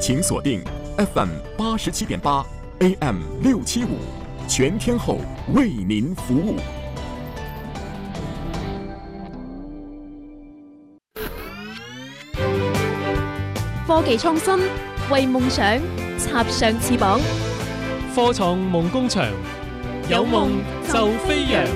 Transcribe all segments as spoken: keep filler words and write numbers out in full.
请锁定 F M 八十七点八 A M 六七五，全天候为您服务。 科技創新，為夢想插上翅膀。 科創夢工場，有夢就飛揚。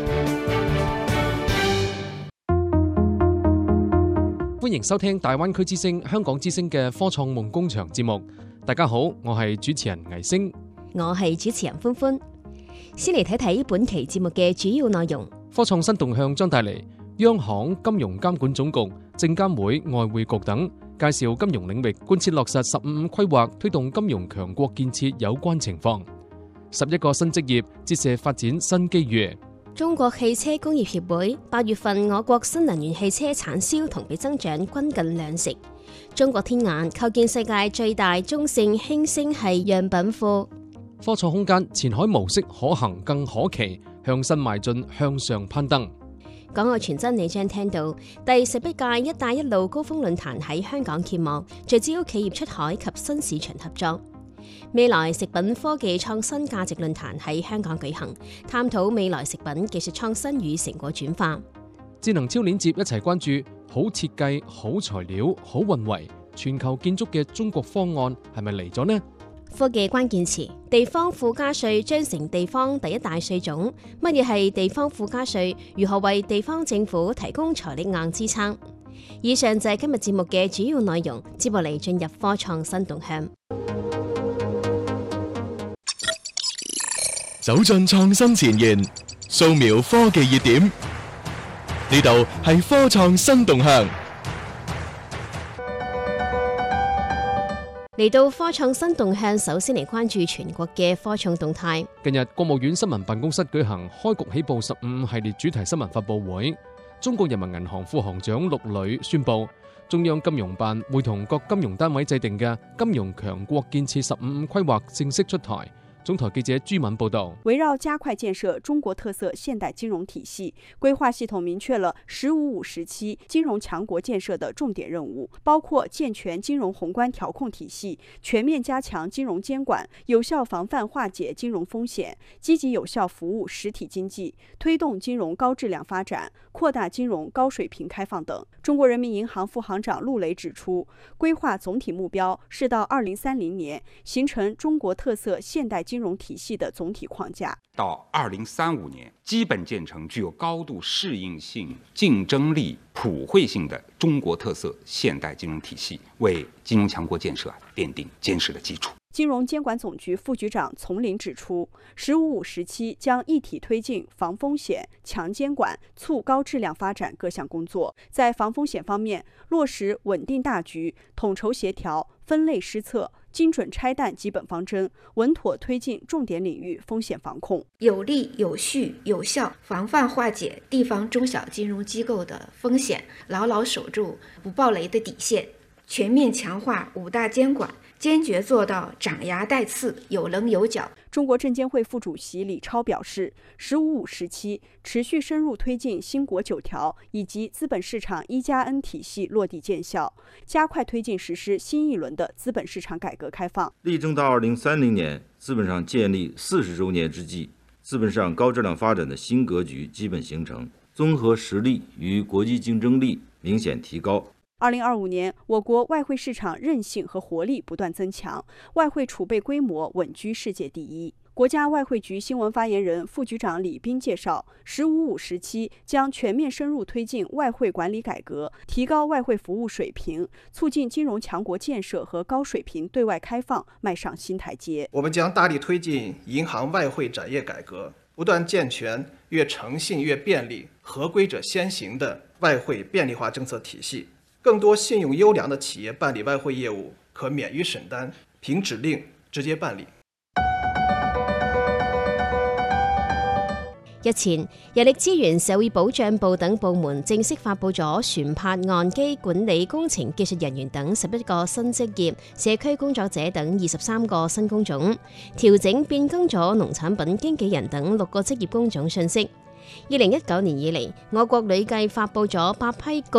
歡迎收聽大灣區之聲、香港之聲嘅科創夢工場節目。大家好，我係主持人魏星， 我係主持人歡歡。先嚟睇睇本期節目嘅主要內容。 科創新動向將帶嚟央行、金融監管總局、證監會、外匯局等介紹金融領域貫徹落實十五五規劃，推動金融強國建設有關情況。十一個新職業折射發展新機遇。 中國汽車工業協會八月份我國新能源汽車產銷同比增長均近兩成。中國天眼構建世界最大中性氫星系樣品庫。 科創空間前海模式可行更可期，向新邁進，向上攀登。 港澳傳真你將聽到第十一屆一帶一路高峰論壇喺香港揭幕，聚焦企業出海及新市場合作。未來食品科技創新價值論壇喺香港舉行，探討未來食品技術創新與成果轉化。 智能超鏈接一齊關注好設計、好材料、好運維，全球建築嘅中國方案係咪嚟咗呢？ 科技關鍵詞：地方附加稅將成地方第一大稅種。乜嘢係地方附加稅？如何為地方政府提供財力硬支撐？以上就係今日節目嘅主要內容。接落嚟進入科創新動向， 走進創新前沿，掃描科技熱點。呢度係科創新動向。 嚟到科創新動向，首先嚟關注全國嘅科創動態。 近日，國務院新聞辦公室舉行開局起步十五系列主題新聞發佈會。中國人民銀行副行長陸磊宣布，中央金融辦會同各金融單位制定嘅金融強國建設十五五規劃正式出台。總台記者朱敏報道， 圍繞加快建設中國特色現代金融體系，規劃系統明確了“十五五”時期金融強國建設的重點任務，包括健全金融宏觀調控體系，全面加強金融監管，有效防範化解金融風險，積極有效服務實體經濟，推動金融高質量發展，擴大金融高水平開放等。中國人民銀行副行長陸磊指出，規劃總體目標是到二零三零年形成中國特色現代金融金融體系的總體框架， 到二零三五年基本建成具有高度適應性、競爭力、普惠性的中國特色現代金融體系，為金融強國建設奠定堅實的基礎。 金融監管總局副局長叢林指出，十五五時期將一體推進防風險、強監管、促高質量發展各項工作。在防風險方面，落實穩定大局、統籌協調、分類施策、精準拆彈基本方針，穩妥推進重點領域風險防控， 有力、有序、有效防範化解地方中小金融機構的風險，牢牢守住不爆雷的底線，全面強化五大監管，堅決做到長牙帶刺、有稜有角。 中國證監會副主席李超表示，十五五時期持續深入推進新國九條以及資本市場一加 N 體系落地見效，加快推進實施新一輪的資本市場改革開放。 力爭到二零三零年資本上建立四十周年之際，資本上高質量發展的新格局基本形成，綜合實力與國際競爭力明顯提高。 二零二五年，我國外匯市場韌性和活力不斷增強，外匯儲備規模穩居世界第一。國家外匯局新聞發言人、副局長李斌介紹，十五五時期將全面深入推進外匯管理改革，提高外匯服務水平，促進金融強國建設和高水平對外開放邁上新台階。 我們將大力推進銀行外匯展業改革，不斷健全越誠信越便利、合規者先行的外匯便利化政策體系。更多信用優良的企業辦理外匯業務可免於審單，憑指令直接辦理。 日前，人力資源社會保障部等部門正式發布咗船舶岸基管理工程技術人員等十一個新職業、社區工作者等二十三個新工種，調整變更咗農產品經紀人等六個職業工種信息。二零一九年以嚟，我國累計發布咗八批